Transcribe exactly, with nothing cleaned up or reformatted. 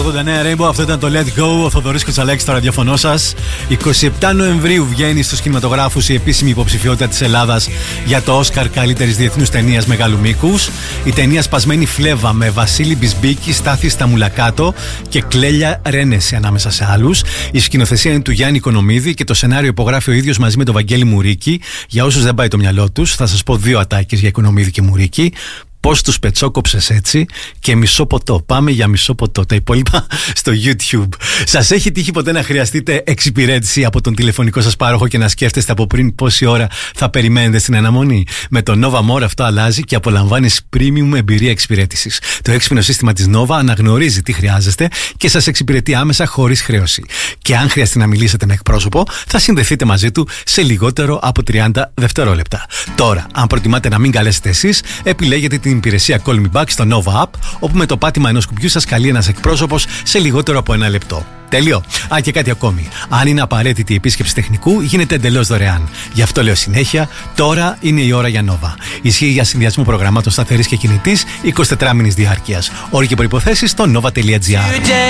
ογδόντα εννέα Rainbow, αυτό ήταν το Let Go. Ο Θοδωρής Κοτσαλέκης στο ραδιοφωνό σας. εικοστή επτάτη Νοεμβρίου βγαίνει στους κινηματογράφους η επίσημη υποψηφιότητα της Ελλάδας για το Όσκαρ καλύτερης διεθνούς ταινίας μεγάλου μήκους. Η ταινία Σπασμένη Φλέβα με Βασίλη Μπισμπίκη, Στάθη Σταμουλακάτο και Κλέλια Ρένεση ανάμεσα σε άλλους. Η σκηνοθεσία είναι του Γιάννη Οικονομίδη και το σενάριο υπογράφει ο ίδιος μαζί με τον Βαγγέλη Μουρίκη. Για όσους δεν πάει το μυαλό τους, θα σας πω δύο ατάκες για Οικονομίδη και Μουρίκη. Πώς τους πετσόκοψες έτσι και μισό ποτό. Πάμε για μισό ποτό. Τα υπόλοιπα στο YouTube. Σας έχει τύχει ποτέ να χρειαστείτε εξυπηρέτηση από τον τηλεφωνικό σας πάροχο και να σκέφτεστε από πριν πόση ώρα θα περιμένετε στην αναμονή? Με το Nova More αυτό αλλάζει και απολαμβάνεις premium εμπειρία εξυπηρέτησης. Το έξυπνο σύστημα της Nova αναγνωρίζει τι χρειάζεστε και σας εξυπηρετεί άμεσα χωρίς χρέωση. Και αν χρειαστεί να μιλήσετε με εκπρόσωπο, θα συνδεθείτε μαζί του σε λιγότερο από τριάντα δευτερόλεπτα. Τώρα, αν προτιμάτε να μην καλέσετε εσείς, επιλέγετε την υπηρεσία Call Me Back στο Nova App, όπου με το πάτημα ενός κουμπιού σας καλεί ένας εκπρόσωπος σε λιγότερο από ένα λεπτό. Τέλειο. Α, και κάτι ακόμη. Αν είναι απαραίτητη η επίσκεψη τεχνικού, γίνεται εντελώς δωρεάν. Γι' αυτό λέω συνέχεια, τώρα είναι η ώρα για Nova. Ισχύει για συνδυασμό προγραμμάτων σταθερής και κινητής εικοσιτετράμινης διάρκειας. Όροι και προϋποθέσεις στο nova τελεία gr.